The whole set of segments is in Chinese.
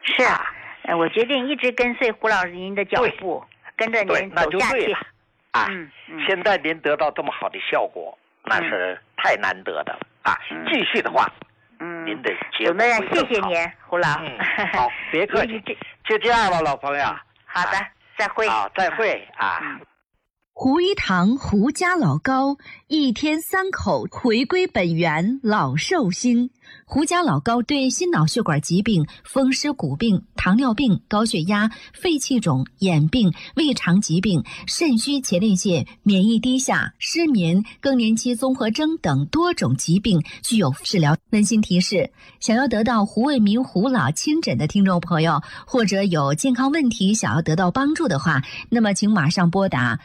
是啊，我决定一直跟随胡老师您的脚步，跟着您走下去。 现在您得到这么好的效果，那是太难得的了啊！继续的话，您的节目会更好。 谢谢您，胡老。 好，别客气，就这样了，老朋友。 好的，再会。 好，再会啊。 胡一堂胡家老高，一天3口回归本源，老寿星。胡家老高对心脑血管疾病、风湿骨病、糖尿病、高血压、肺气肿、眼病、胃肠疾病、肾虚前列腺、免疫低下、失眠、更年期综合征等多种疾病具有治疗。温馨提示：想要得到胡卫民胡老亲诊的听众朋友，或者有健康问题想要得到帮助的话，那么请马上拨打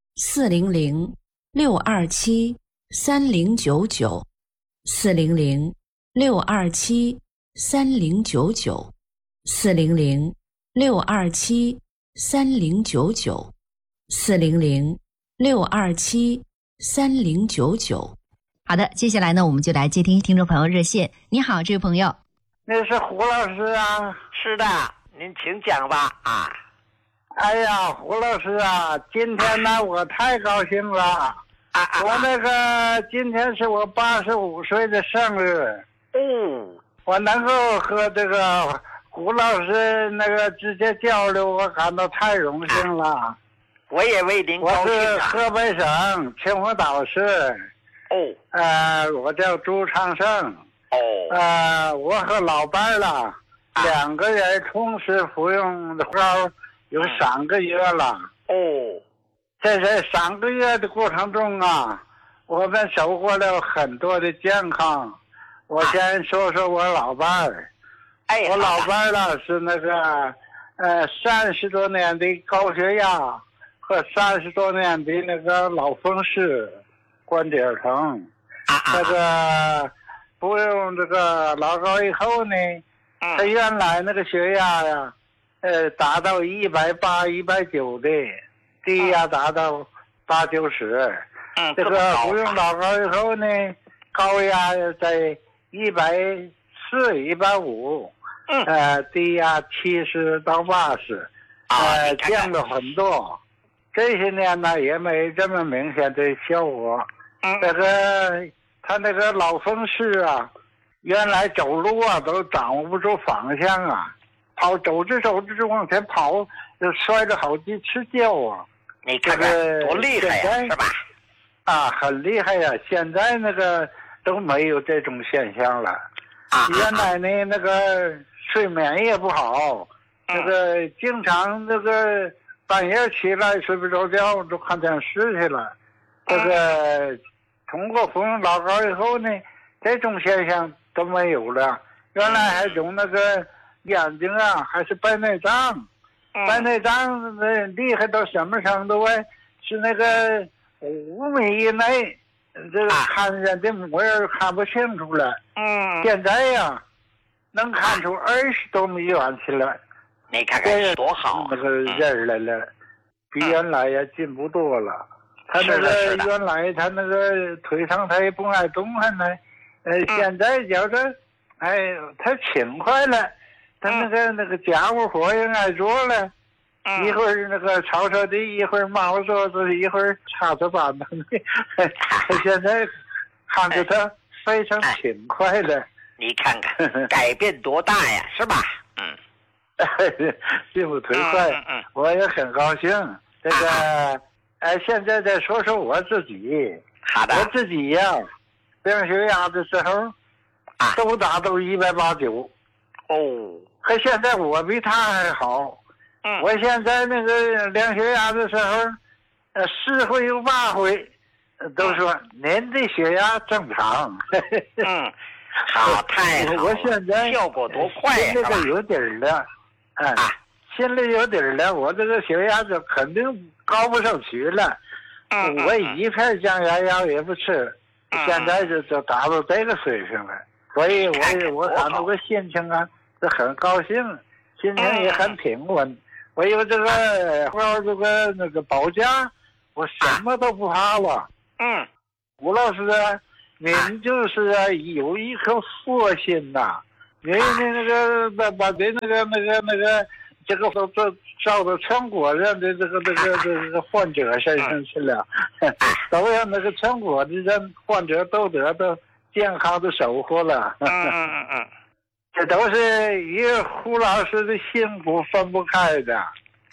400-627-3099 400-627-3099 400-627-3099 400-627-3099。好的，接下来呢，我们就来接听听众朋友热线。你好，这位朋友。 那是胡老师啊？ 是的，您请讲吧啊。 哎呀，胡老师啊，今天呢我太高兴了我那个今天是我85岁的生日。我能够和这个胡老师那个直接交流，我感到太荣幸了。 我也为您高兴。 我是河北省秦皇岛市。我叫朱长胜。我和老伴了2个人同时服用的膏有3个月了。在这3个月的过程中啊，我们收获了很多的健康。我先说说我老伴儿。我老伴儿呢是那个30多年的高血压和30多年的那个脑风湿关节疼。这个服用这个老膏以后呢，他原来那个血压呀达到180、190的，低压达到80-90。这个服用老膏以后呢，高压在140、150，低压70到80，降了很多。这些年呢也没这么明显的效果。这个他那个脑风湿啊，原来走路啊都掌握不住方向啊。走着往前跑，就摔了好几次跤啊！ 你看看多厉害呀，是吧？ 很厉害呀！现在那个都没有这种现象了。原来呢，那个睡眠也不好，那个经常那个半夜起来睡不着觉，就看电视去了。这个通过服用老膏以后呢，这种现象都没有了。原来还有那个眼睛啊，还是白内障。白内障厉害到什么程度啊？是那个5米以内，这个看人的模样看不清楚了。现在呀，能看出20多米远去了。 你看看多好， 那个人来了，比原来也进步多了。他那个原来他那个腿上他也不爱动弹呢，现在觉着他勤快了。他那个家务活也爱做了，一会儿那个扫扫地，一会儿抹桌子，一会儿擦擦板凳。现在看着他非常勤快了。 你看看改变多大呀，是吧？ 进步忒快，我也很高兴。这个现在再说说我自己。 好的。 我自己呀，病血压的时候都达到189。可现在我比他还好。我现在那个量血压的时候，4回有8回都说您的血压正常。 好，太好了。 我现在效果多快呀！ 这个有底儿了，心里有底儿了，我这个血压就肯定高不上去了。我一片降压药也不吃，现在就达到这个水平了。所以我感到个心情啊是很高兴，心情也很平稳。我有这个那个保家，我什么都不怕了。吴老师啊，您就是有一颗佛心呐， 因为那个把这个这个都照到全国人的这个患者身上去了，都让那个全国的人患者都得到健康的收获了。这都是一个胡老师的辛苦分不开的。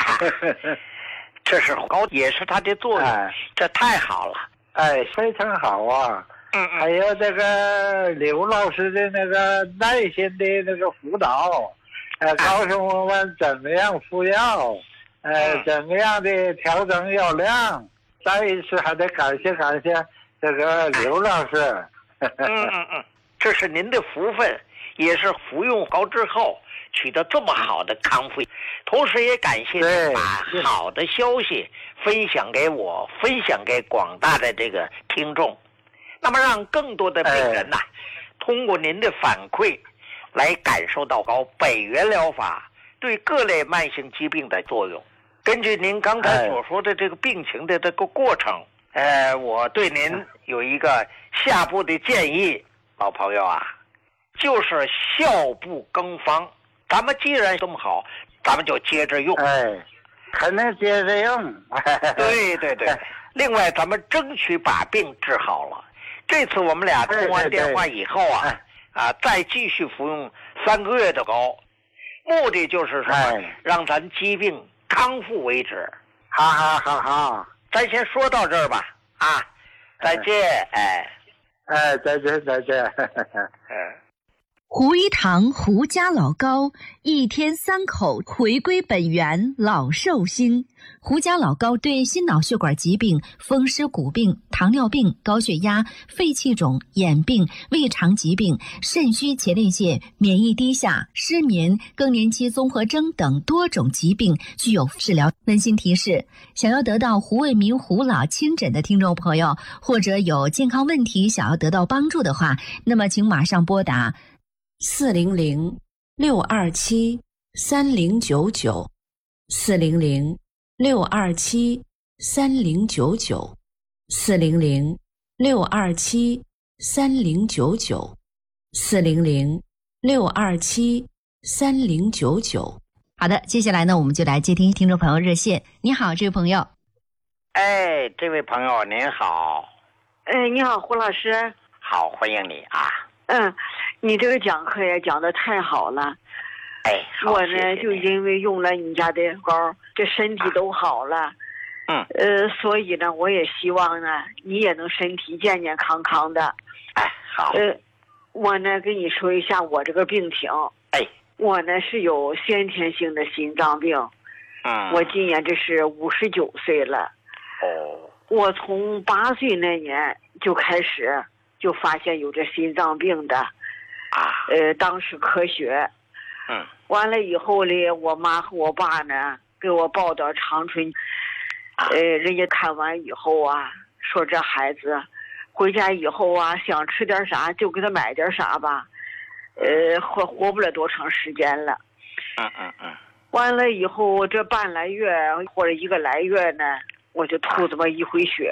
这是高也是他的作用，这太好了。非常好啊。还有这个刘老师的那个耐心的那个辅导，告诉我们怎么样服药，怎么样的调整药量。再一次还得感谢这个刘老师。这是您的福分，也是服用好之后取得这么好的康复，同时也感谢您把好的消息分享给我，分享给广大的这个听众，那么让更多的病人呐，通过您的反馈来感受到北元疗法对各类慢性疾病的作用。根据您刚才所说的这个病情的这个过程，我对您有一个下步的建议，老朋友啊，就是效不更方。咱们既然这么好，咱们就接着用。肯定接着用。对。另外，咱们争取把病治好了。这次我们俩通完电话以后再继续服用3个月的膏，目的就是什么？让咱疾病康复为止。好，咱先说到这儿吧。再见。再见。 胡一堂胡家老膏，一天3口，回归本源，老寿星。胡家老膏对心脑血管疾病、风湿骨病、糖尿病、高血压、肺气肿、眼病、胃肠疾病、肾虚前列腺、免疫低下、失眠、更年期综合征等多种疾病具有治疗。温馨提示：想要得到胡卫民胡老亲诊的听众朋友，或者有健康问题想要得到帮助的话，那么请马上拨打400-627-3099 400-627-3099 400-627-3099 400-627-3099。好的，接下来呢，我们就来接听听众朋友热线。你好，这位朋友。 这位朋友您好。 你好，胡老师。 好，欢迎你啊。 你这个讲课也讲得太好了。我呢就因为用了你家的膏，这身体都好了。所以呢，我也希望呢，你也能身体健健康康的。 好。 我呢跟你说一下我这个病情。我呢是有先天性的心脏病。我今年这是59岁了。我从8岁那年就开始就发现有这心脏病的。当时科学。完了以后呢，我妈和我爸呢给我抱到长春。人家看完以后说这孩子回家以后想吃点啥就给他买点啥吧。活不了多长时间了。完了以后这半来月或者1个来月呢，我就吐这么一回血。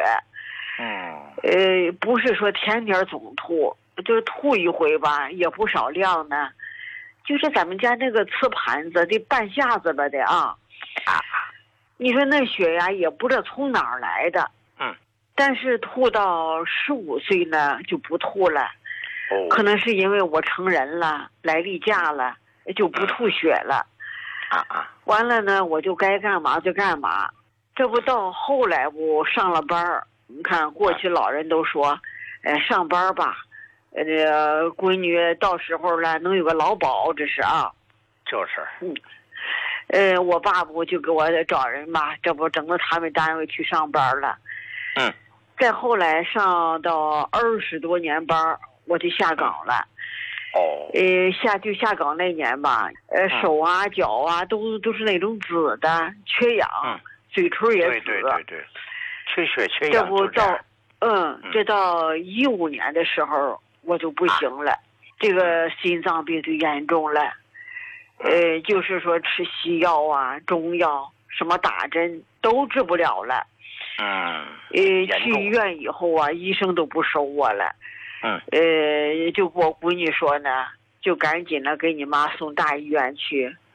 不是说天天总吐，就是吐一回吧，也不少量呢。就是咱们家那个瓷盘子的半下子吧的你说那血呀也不知道从哪儿来的。但是吐到15岁呢就不吐了。可能是因为我成人了，来例假了，就不吐血了。完了呢，我就该干嘛就干嘛。这不到后来我上了班，你看过去老人都说，上班吧，闺女到时候了能有个劳保，这是就是。 我爸不就给我找人吧，这不整到他们单位去上班了。再后来上到20多年班，我就下岗了。下岗那年吧，手脚都是那种紫的，缺氧，嘴唇也紫。 对，缺血缺氧。 这不到这到15年的时候我就不行了，这个心脏病就严重了。就是说吃西药中药什么打针都治不了了。去医院以后医生都不收我了。就跟我闺女说呢， 就赶紧的给你妈送大医院去。